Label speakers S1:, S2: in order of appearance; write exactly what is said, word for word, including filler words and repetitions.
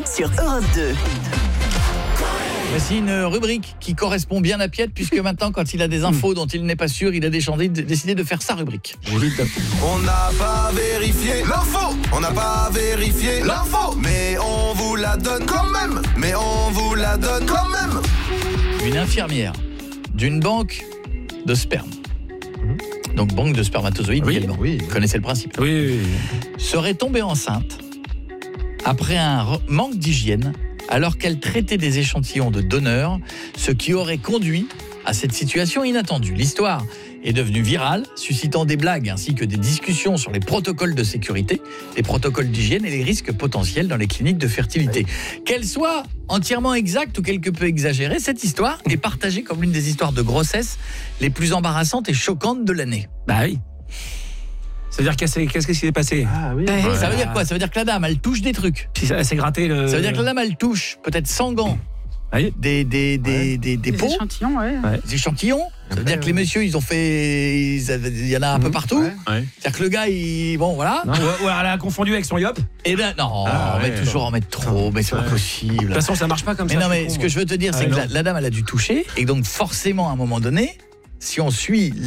S1: sur Europe deux.
S2: Voici une rubrique qui correspond bien à Piette, puisque maintenant, quand il a des infos dont il n'est pas sûr, il a décidé de faire sa rubrique.
S3: On n'a pas vérifié l'info, on n'a pas vérifié l'info, mais on vous la donne quand même, mais on vous la donne quand même.
S2: Une infirmière d'une banque de sperme, donc banque de spermatozoïdes
S4: oui,
S2: également,
S4: oui.
S2: vous connaissez le principe,
S4: Oui, oui, oui.
S2: serait tombée enceinte après un re- manque d'hygiène alors qu'elle traitait des échantillons de donneurs, ce qui aurait conduit à cette situation inattendue. L'histoire est devenue virale, suscitant des blagues ainsi que des discussions sur les protocoles de sécurité, les protocoles d'hygiène et les risques potentiels dans les cliniques de fertilité. Qu'elle soit entièrement exacte ou quelque peu exagérée, cette histoire est partagée comme l'une des histoires de grossesse les plus embarrassantes et choquantes de l'année.
S4: Bah oui. Ça veut dire qu'est-ce qu'est-ce qui s'est passé?
S5: Ah oui.
S2: Ouais. Ça veut dire quoi? Ça veut dire que la dame, elle touche des trucs.
S4: Si ça s'est gratté le...
S2: Ça veut dire que la dame, elle touche, peut-être sans gants,
S4: Oui.
S2: des, des, des,
S5: Ouais.
S2: des, des
S5: Des
S2: pots,
S5: échantillons, ouais.
S4: Ouais.
S2: des échantillons. Ça veut dire que les messieurs, ils ont fait... ils avaient- Il y en a un peu partout.
S4: Ouais.
S2: C'est-à-dire que le gars, il... Bon, voilà.
S4: Non, ou, ou alors elle a confondu avec son yop.
S2: Et là, non,
S4: Ah,
S2: on met
S4: ouais,
S2: toujours
S4: bon.
S2: en mettre trop, mais c'est pas
S4: De
S2: possible.
S4: toute façon, ça marche pas comme
S2: Mais
S4: ça.
S2: non,
S4: je
S2: mais
S4: suis
S2: ce
S4: con,
S2: que je veux te dire,
S4: Ah,
S2: c'est que
S4: non.
S2: la, la dame, elle a dû toucher. Et donc, forcément, à un moment donné, si on suit